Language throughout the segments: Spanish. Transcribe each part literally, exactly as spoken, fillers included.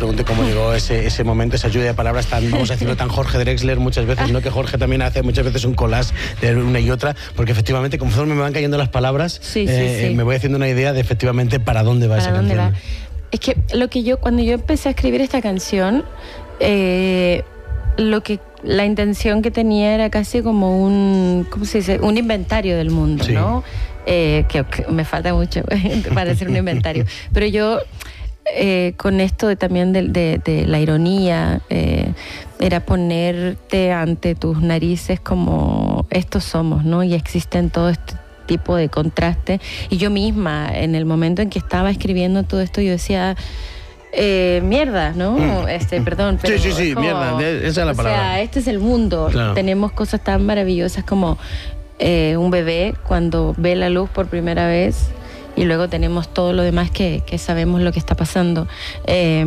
pregunte cómo llegó ese, ese momento, esa lluvia de palabras tan, vamos a decirlo, tan Jorge Drexler muchas veces, ¿no? Que Jorge también hace muchas veces un collage de una y otra, porque efectivamente, conforme me van cayendo las palabras, sí, eh, sí, sí. me voy haciendo una idea de efectivamente para dónde va ¿Para esa dónde canción. va? Es que lo que yo, cuando yo empecé a escribir esta canción, eh, lo que la intención que tenía era casi como un, ¿cómo se dice? Un inventario del mundo, sí. ¿no? Eh, que, que me falta mucho para hacer un inventario. Pero yo, eh, con esto de, también de, de, de la ironía, eh, era ponerte ante tus narices como estos somos, ¿no? Y existen todo este tipo de contraste. Y yo misma, en el momento en que estaba escribiendo todo esto, yo decía... Eh, mierda, ¿no? Mm. Este, perdón, pero sí, sí, sí, como, mierda, esa es la palabra. O sea, este es el mundo. Claro. Tenemos cosas tan maravillosas como eh, un bebé cuando ve la luz por primera vez, y luego tenemos todo lo demás que, que sabemos lo que está pasando. Eh,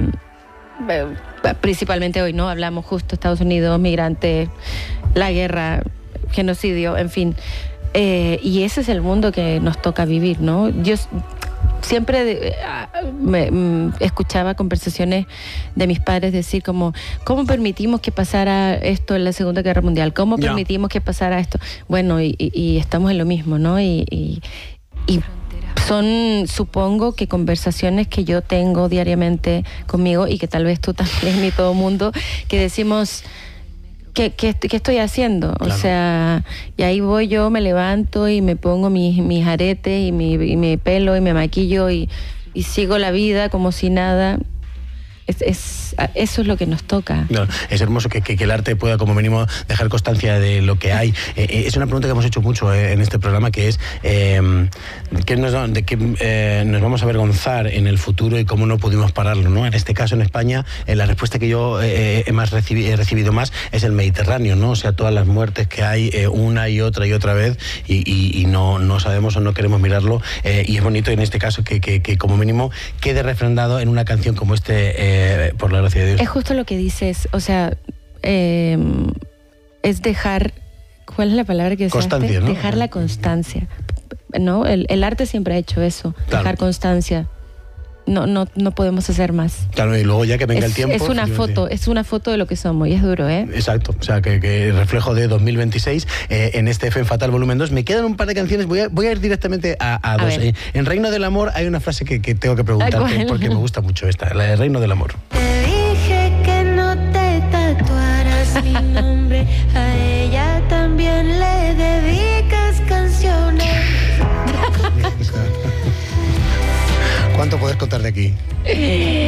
principalmente hoy, ¿no? Hablamos justo Estados Unidos, migrantes, la guerra, genocidio, en fin. Eh, y ese es el mundo que nos toca vivir, ¿no? Yo siempre de, uh, me, um, escuchaba conversaciones de mis padres decir como, ¿cómo permitimos que pasara esto en la Segunda Guerra Mundial? ¿Cómo ya. permitimos que pasara esto? Bueno, y, y, y estamos en lo mismo, ¿no? Y, y, y son, supongo que conversaciones que yo tengo diariamente conmigo y que tal vez tú también y todo el mundo, que decimos... ¿Qué, qué, ¿Qué estoy haciendo? Claro. O sea, y ahí voy yo, me levanto y me pongo mis, mis aretes y mi, y mi pelo y me maquillo y, y sigo la vida como si nada. Es, es, eso es lo que nos toca. Claro, es hermoso que, que, que el arte pueda como mínimo dejar constancia de lo que hay. Eh, es una pregunta que hemos hecho mucho eh, en este programa, que es eh, ¿qué nos, de qué eh, nos vamos a avergonzar en el futuro y cómo no pudimos pararlo, ¿no? En este caso, en España, eh, la respuesta que yo eh, he, más recibi he recibido más es el Mediterráneo, ¿no? O sea, todas las muertes que hay eh, una y otra y otra vez y, y, y no, no sabemos o no queremos mirarlo. Eh, y es bonito en este caso que, que, que como mínimo quede refrendado en una canción como este, eh, por la gracia de Dios. Es justo lo que dices, o sea, eh, es dejar, ¿cuál es la palabra que usaste? Constancia, ¿no? Dejar la constancia, ¿no? El, el arte siempre ha hecho eso, claro. Dejar constancia. No, no, no podemos hacer más. Claro, y luego ya que venga es, el tiempo... Es una foto, es una foto de lo que somos y es duro, ¿eh? Exacto, o sea, que, que reflejo de dos mil veintiséis eh, en este Femme Fatale volumen dos. Me quedan un par de canciones, voy a, voy a ir directamente a, a, a dos. Eh, en Reino del Amor hay una frase que, que tengo que preguntarte porque me gusta mucho esta, la de Reino del Amor. Te dije que no te tatuaras mi nombre, a ella también le dedicas canciones. ¿Cuánto puedes contar de aquí?